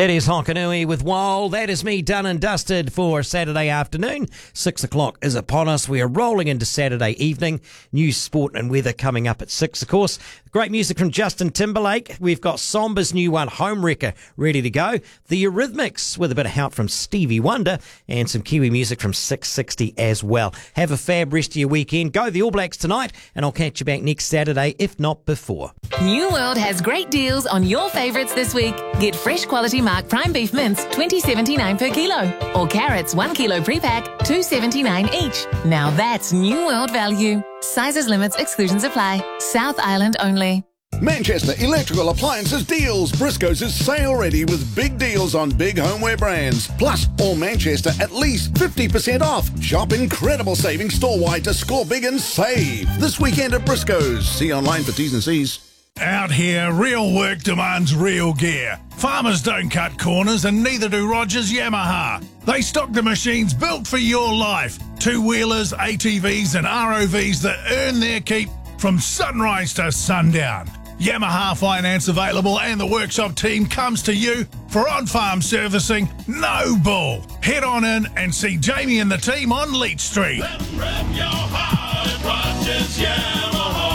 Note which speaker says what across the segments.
Speaker 1: It is Hokanui with Wall. That is me done and dusted for Saturday afternoon. 6 o'clock is upon us. We are rolling into Saturday evening. News, sport and weather coming up at 6, of course. Great music from Justin Timberlake. We've got Somba's new one, Homewrecker, ready to go. The Eurythmics with a bit of help from Stevie Wonder and some Kiwi music from 660 as well. Have a fab rest of your weekend. Go the All Blacks tonight, and I'll catch you back next Saturday, if not before.
Speaker 2: New World has great deals on your favourites this week. Get fresh quality Mark Prime beef mince, $20.79 per kilo. Or carrots, 1 kilo pre-pack, $2.79 each. Now that's New World value. Sizes, limits, exclusions apply. South Island only.
Speaker 3: Manchester Electrical Appliances deals. Briscoe's is sale ready with big deals on big homeware brands. Plus, all Manchester at least 50% off. Shop incredible savings store-wide to score big and save. This weekend at Briscoe's. See online for T's and C's.
Speaker 4: Out here, real work demands real gear. Farmers don't cut corners and neither do Rogers Yamaha. They stock the machines built for your life. Two-wheelers, ATVs and ROVs that earn their keep from sunrise to sundown. Yamaha finance available and the workshop team comes to you for on-farm servicing, no bull. Head on in and see Jamie and the team on Leach Street.
Speaker 5: Rep your heart at Rogers Yamaha.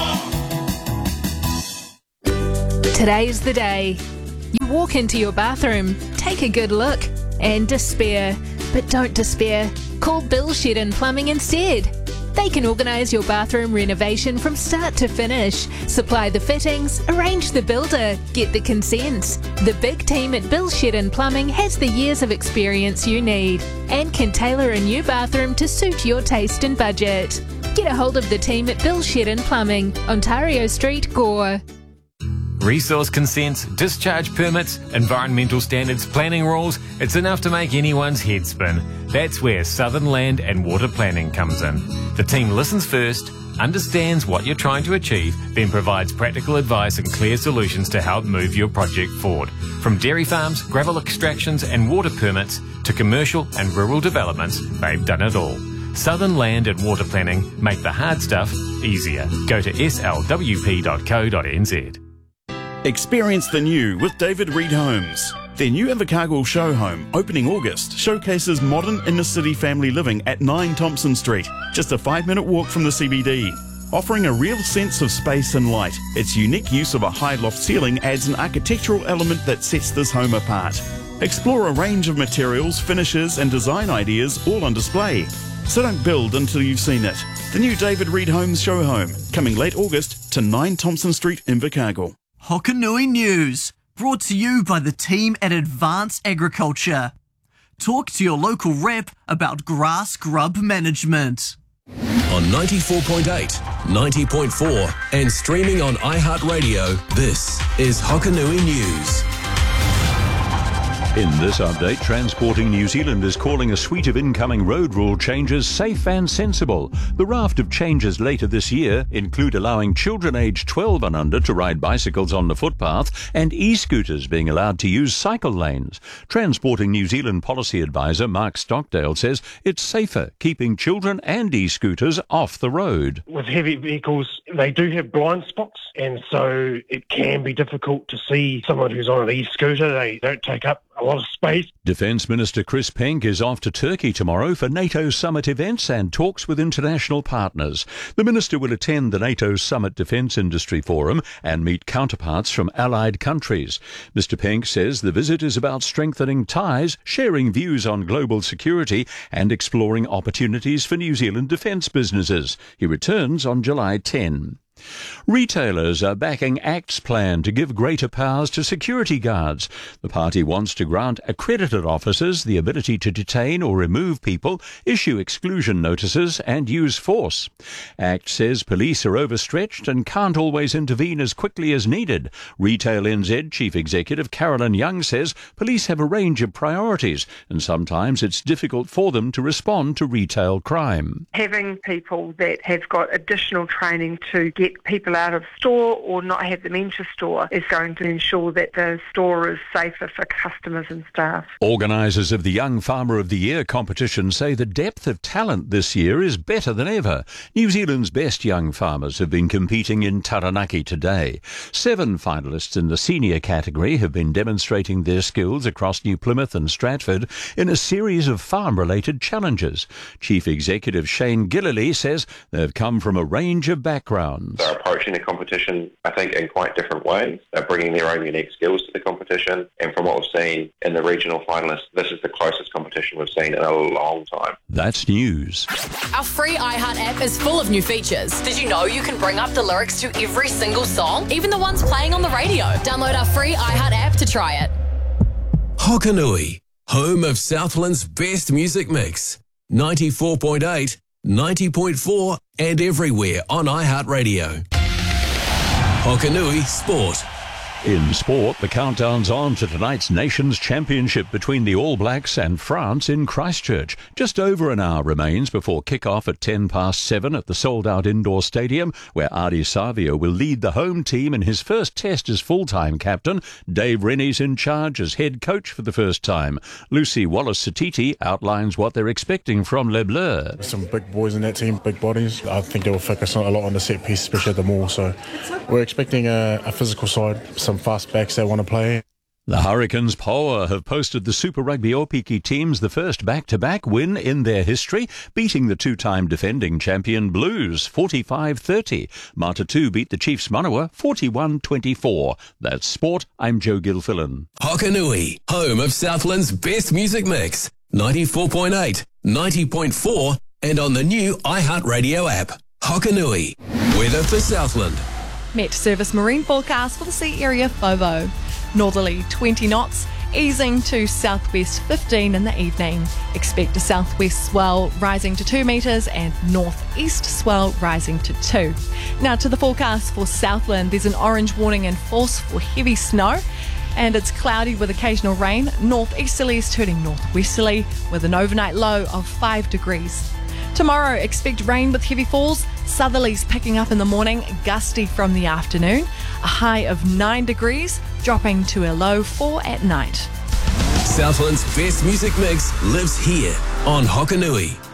Speaker 6: Today's the day. You walk into your bathroom, take a good look, and despair. But don't despair. Call Bill Shedden Plumbing instead. They can organise your bathroom renovation from start to finish, supply the fittings, arrange the builder, get the consents. The big team at Bill Shedden Plumbing has the years of experience you need and can tailor a new bathroom to suit your taste and budget. Get a hold of the team at Bill Shedden Plumbing, Ontario Street, Gore.
Speaker 7: Resource consents, discharge permits, environmental standards, planning rules, it's enough to make anyone's head spin. That's where Southern Land and Water Planning comes in. The team listens first, understands what you're trying to achieve, then provides practical advice and clear solutions to help move your project forward. From dairy farms, gravel extractions and water permits to commercial and rural developments, they've done it all. Southern Land and Water Planning make the hard stuff easier. Go to slwp.co.nz.
Speaker 8: Experience the new with David Reed Homes. Their new Invercargill show home, opening August, showcases modern inner-city family living at 9 Thompson Street, just a 5-minute walk from the CBD. Offering a real sense of space and light, its unique use of a high loft ceiling adds an architectural element that sets this home apart. Explore a range of materials, finishes and design ideas all on display. So don't build until you've seen it. The new David Reed Homes show home, coming late August to 9 Thompson Street, Invercargill.
Speaker 9: Hokanui News, brought to you by the team at Advanced Agriculture. Talk to your local rep about grass grub management.
Speaker 10: On 94.8, 90.4 and streaming on iHeartRadio, this is Hokanui News.
Speaker 11: In this update, Transporting New Zealand is calling a suite of incoming road rule changes safe and sensible. The raft of changes later this year include allowing children aged 12 and under to ride bicycles on the footpath and e-scooters being allowed to use cycle lanes. Transporting New Zealand policy advisor Mark Stockdale says it's safer keeping children and e-scooters off the road.
Speaker 12: With heavy vehicles, they do have blind spots, and so it can be difficult to see someone who's on an e-scooter. They don't take up a lot of space.
Speaker 11: Defence Minister Chris Penk is off to Turkey tomorrow for NATO summit events and talks with international partners. The minister will attend the NATO Summit Defence Industry Forum and meet counterparts from allied countries. Mr Penk says the visit is about strengthening ties, sharing views on global security and exploring opportunities for New Zealand defence businesses. He returns on July 10. Retailers are backing ACT's plan to give greater powers to security guards. The party wants to grant accredited officers the ability to detain or remove people, issue exclusion notices and use force. ACT says police are overstretched and can't always intervene as quickly as needed. Retail NZ Chief Executive Carolyn Young says police have a range of priorities and sometimes it's difficult for them to respond to retail crime.
Speaker 13: Having people that have got additional training to get get people out of store or not have them enter store is going to ensure that the store is safer for customers and staff.
Speaker 11: Organisers of the Young Farmer of the Year competition say the depth of talent this year is better than ever. New Zealand's best young farmers have been competing in Taranaki today. 7 finalists in the senior category have been demonstrating their skills across New Plymouth and Stratford in a series of farm-related challenges. Chief Executive Shane Gillilee says they've come from a range of backgrounds.
Speaker 14: They're approaching the competition, I think, in quite different ways. They're bringing their own unique skills to the competition, and from what we've seen in the regional finalists, this is the closest competition we've seen in a long time.
Speaker 11: That's news.
Speaker 15: Our free iHeart app is full of new features. Did you know you can bring up the lyrics to every single song, even the ones playing on the radio? Download our free iHeart app to try it.
Speaker 10: Hokanui, home of Southland's best music mix. 94.8, 90.4 and everywhere on iHeartRadio. Hokanui Sport.
Speaker 11: In sport, the countdown's on to tonight's Nations Championship between the All Blacks and France in Christchurch. Just over an hour remains before kick-off at 7:10 at the sold-out indoor stadium, where Ardie Savio will lead the home team in his first test as full-time captain. Dave Rennie's in charge as head coach for the first time. Lucy Wallace-Satiti outlines what they're expecting from Les Bleus.
Speaker 16: Some big boys in that team, big bodies. I think they will focus a lot on the set piece, especially at the maul. So we're expecting a physical side, some fast backs they want to play.
Speaker 11: The Hurricanes Poa have posted the Super Rugby Opiki teams the first back-to-back win in their history, beating the two-time defending champion Blues 45-30. Matatu beat the Chiefs Manawa 41-24. That's sport. I'm Joe Gilfillan.
Speaker 10: Hokanui, home of Southland's best music mix. 94.8, 90.4 and on the new iHeartRadio app. Hokanui, weather for Southland.
Speaker 17: Met Service marine forecast for the sea area FOBO. Northerly 20 knots, easing to southwest 15 in the evening. Expect a southwest swell rising to 2 metres and northeast swell rising to 2. Now to the forecast for Southland. There's an orange warning in force for heavy snow, and it's cloudy with occasional rain. Northeasterlies turning northwesterly with an overnight low of 5 degrees. Tomorrow, expect rain with heavy falls, southerlies picking up in the morning, gusty from the afternoon, a high of 9 degrees, dropping to a low 4 at night.
Speaker 10: Southland's best music mix lives here on Hokanui.